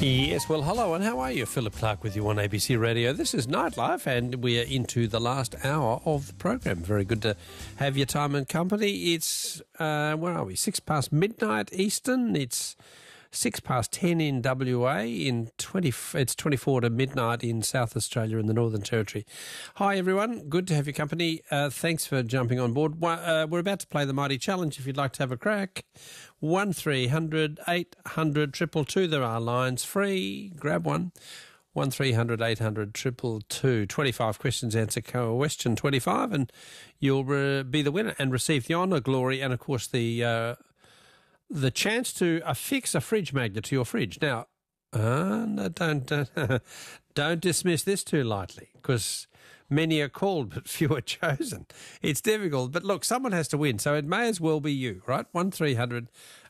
Yes, well, hello, and how are you? Philip Clark with you on ABC Radio. This is Nightlife, and we are into the last hour of the program. Very good to have your time and company. It's, where are we? 6 past midnight Eastern. It's 6 past 10 in WA. It's 24 to midnight in South Australia in the Northern Territory. Hi, everyone. Good to have your company. Thanks for jumping on board. We're about to play the Mighty Challenge. If you'd like to have a crack, 1300 800 222. There are lines free. Grab one. 1300 800 222. 25 questions, answer question 25, and you'll be the winner and receive the honour, glory, and, of course, the chance to affix a fridge magnet to your fridge. Now, no, don't dismiss this too lightly, because many are called but few are chosen. It's difficult, but look, someone has to win, so it may as well be you, right? 1300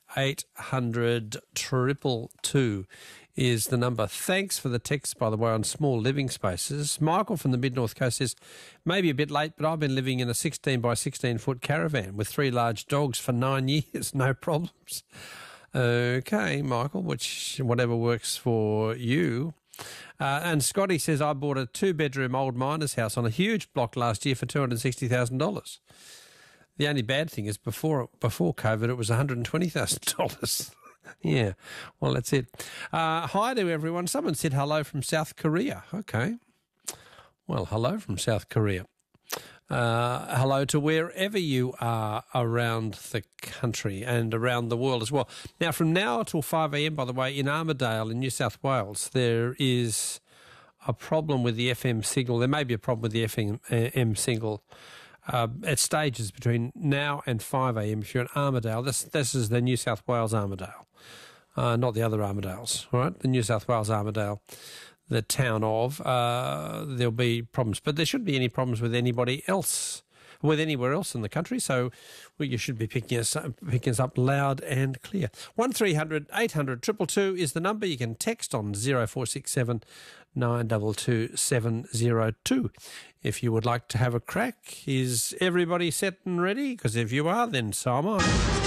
800 222 is the number. Thanks for the text, by the way, on small living spaces. Michael from the Mid-North Coast says, maybe a bit late, but I've been living in a 16 by 16 foot caravan with 3 large dogs for 9 years. No problems. Okay, Michael, whatever works for you. And Scotty says, I bought a 2-bedroom old miner's house on a huge block last year for $260,000. The only bad thing is before COVID, it was $120,000. Yeah, well, that's it. Hi to everyone. Someone said hello from South Korea. Okay. Well, hello from South Korea. Hello to wherever you are around the country and around the world as well. Now, from now till 5 a.m, by the way, in Armidale in New South Wales, there is a problem with the FM signal. There may be a problem with the FM signal at stages between now and 5 a.m. if you're in Armidale. This is the New South Wales Armidale, not the other Armidales, all right? The New South Wales Armidale, the town of, there'll be problems. But there shouldn't be any problems with anybody else, with anywhere else in the country, so you should be picking us up loud and clear. 1300 800 222 is the number. You can text on 0467 922 702. If you would like to have a crack, is everybody set and ready? Because if you are, then so am I.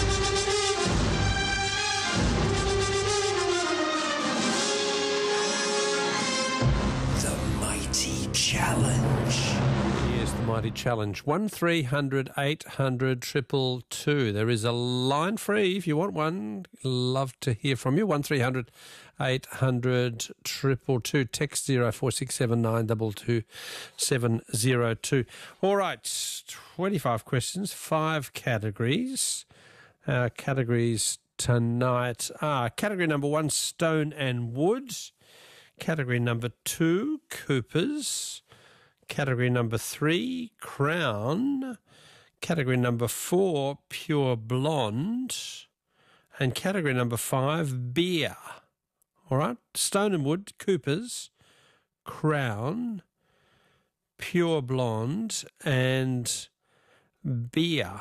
Challenge. Yes, the Mighty Challenge. 1300 800 222. There is a line free if you want one. Love to hear from you. 1300 800 222. Text 0467 922 702. All right, 25 questions, 5 categories. Categories tonight are category number 1, stone and wood. Category number 2, Coopers. Category number 3, Crown. Category number 4, Pure Blonde. And category number 5, Beer. All right? Stone and Wood, Coopers, Crown, Pure Blonde, and Beer.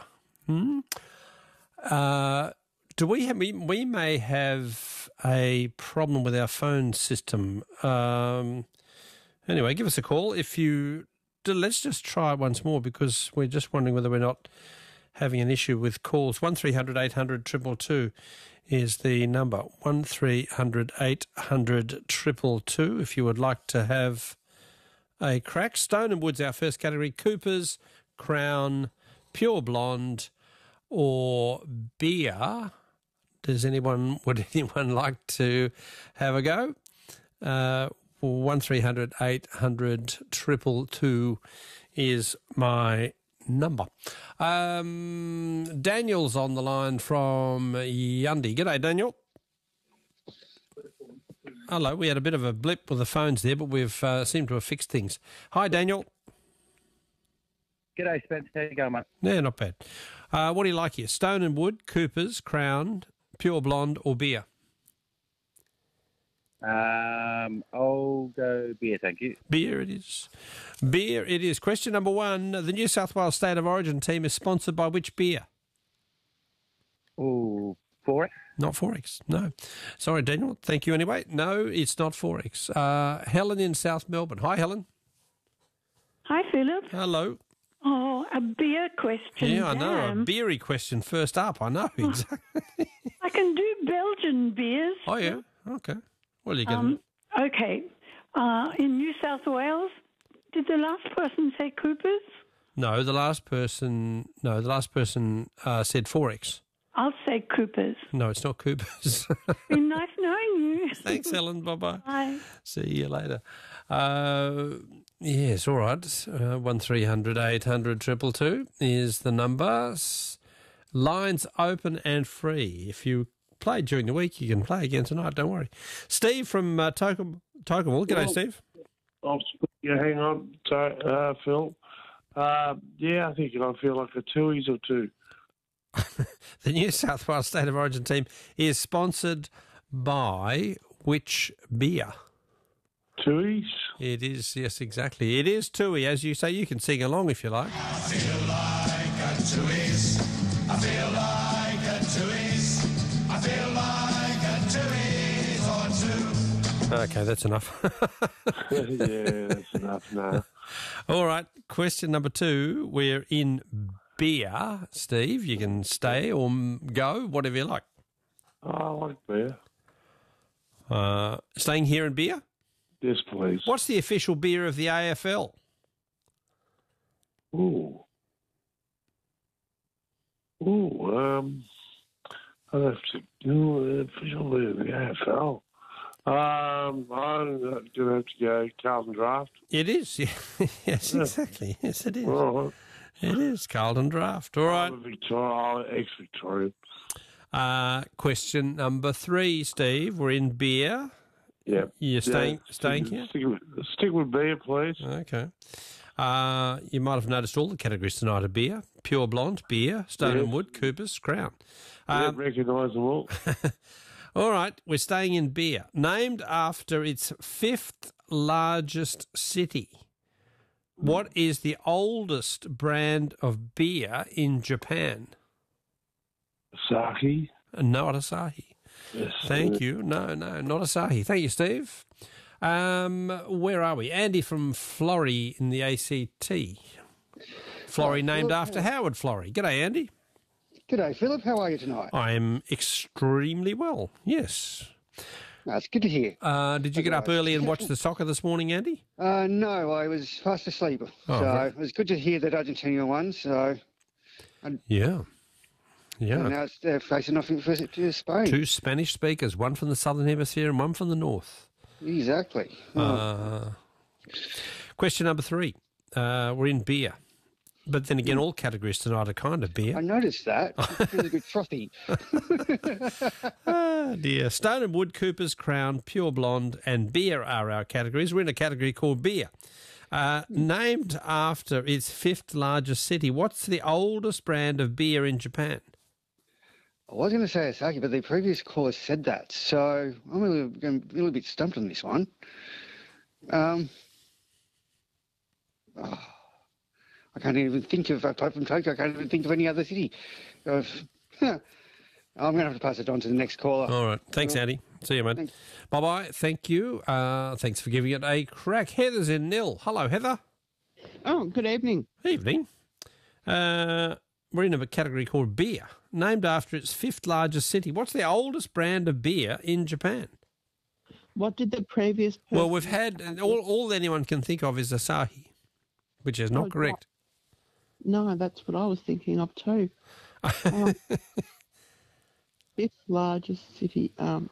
We may have a problem with our phone system. Anyway, give us a call. Let's just try it once more, because we're just wondering whether we're not having an issue with calls. 1300 800 222 is the number. 1300 800 222 if you would like to have a crack. Stone and Wood's our first category. Coopers, Crown, Pure Blonde, or Beer. Would anyone like to have a go? 1300 800 222 is my number. Daniel's on the line from Yundi. G'day, Daniel. Hello. We had a bit of a blip with the phones there, but we've seemed to have fixed things. Hi, Daniel. G'day, Spence. How you going, mate? Yeah, not bad. What do you like here? Stone and Wood, Coopers, Crown, Pure Blonde, or Beer? I'll go beer, thank you. Beer it is. Beer it is. Question number 1. The New South Wales State of Origin team is sponsored by which beer? Oh, Forex? Not Forex, no. Sorry, Daniel. Thank you anyway. No, it's not Forex. Helen in South Melbourne. Hi, Helen. Hi, Philip. Hello. Oh, a beer question. Yeah, I know. Damn. A beery question first up. I know, exactly. I can do Belgian beers. Oh, yeah. Okay. Well, you can. Okay. In New South Wales, did the last person say Coopers? No, the last person said Forex. I'll say Coopers. No, it's not Cooper's. Been nice knowing you. Thanks, Ellen. Bye-bye. Bye. See you later. Yes, all right. 1300 800 222 is the number. Lines open and free. If you played during the week, you can play again tonight. Don't worry. Steve from Tokemwell. G'day, Steve. Hang on, Phil. I think I feel like a Tui's or two. The New South Wales State of Origin team is sponsored by which beer? Tui's? It is, yes, exactly. It is Tui. As you say, you can sing along if you like. I feel like a Tui's. I feel like a Tui's. I feel like a Tui's or two. Okay, that's enough. Yeah, that's enough now. All right, question number 2. We're in beer. Steve, you can stay or go, whatever you like. Oh, I like beer. Staying here in beer? Yes, please. What's the official beer of the AFL? I have to do the official beer of the AFL. I'm going to have to go Carlton Draft. It is, yeah. Yes, exactly. Yes, it is. All right. It is Carlton Draft. All right. Ex-Victoria. Question number 3, Steve. We're in beer. Yeah. You're staying here? Stick with beer, please. Okay. You might have noticed all the categories tonight are beer. Pure Blonde, beer, Stone and Wood, Cooper's, Crown. Recognise them all. All right, we're staying in beer. Named after its 5th largest city. What is the oldest brand of beer in Japan? Asahi. Not Asahi. Yes. Thank you. No, not Asahi. Thank you, Steve. Where are we? Andy from Florrie in the ACT. Florrie named after Howard Florrie. G'day, Andy. G'day, Philip. How are you tonight? I am extremely well, yes. That's good to hear. Did you get up early and watch the soccer this morning, Andy? No, I was fast asleep. Right. It was good to hear that Argentina won. Yeah. And now they're facing off to Spain. 2 Spanish speakers, one from the Southern Hemisphere and one from the North. Exactly. Question number 3. We're in beer. But then again, all categories tonight are kind of beer. I noticed that. It feels a bit frothy. Oh, dear. Stone and Wood, Cooper's, Crown, Pure Blonde and beer are our categories. We're in a category called beer. Named after its 5th largest city, what's the oldest brand of beer in Japan? I was going to say Asahi, but the previous caller said that. So I'm a little bit stumped on this one. I can't even think of, apart from Tokyo, I can't even think of any other city. I'm going to have to pass it on to the next caller. All right. Thanks, Andy. See you, mate. Thanks. Bye-bye. Thank you. Thanks for giving it a crack. Heather's in Nil. Hello, Heather. Oh, good evening. Evening. We're in a category called beer, named after its 5th largest city. What's the oldest brand of beer in Japan? What did the previous person... Well, we've had... All anyone can think of is Asahi, which is not correct. No, that's what I was thinking of too. 5th largest city.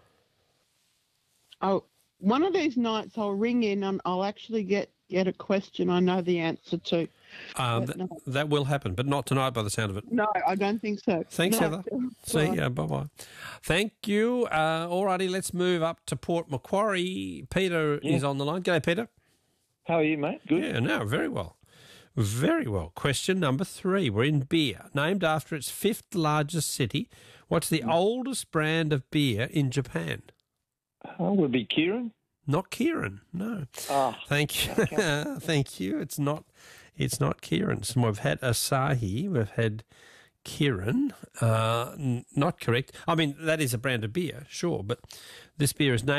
One of these nights I'll ring in and I'll actually get a question I know the answer to. That will happen, but not tonight by the sound of it. No, I don't think so. Thanks, No. Heather. See ya. Bye-bye. Thank you. All righty, let's move up to Port Macquarie. Peter is on the line. G'day, Peter. How are you, mate? Good. Yeah, no, very well. Very well. Question number 3. We're in beer. Named after its 5th largest city, what's the oldest brand of beer in Japan? Would be Kieran. Not Kieran, no. Oh, Thank you. Thank you. It's not Kieran's. We've had Asahi. We've had Kieran. Not correct. I mean, that is a brand of beer, sure, but this beer is named